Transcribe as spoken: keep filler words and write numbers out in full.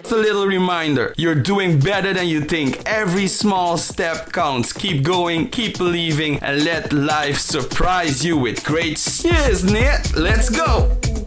just a little reminder, you're doing better than you think. Every small step counts. Keep going, keep believing, and let life surprise you with great. Cheers, Nate. Let's go.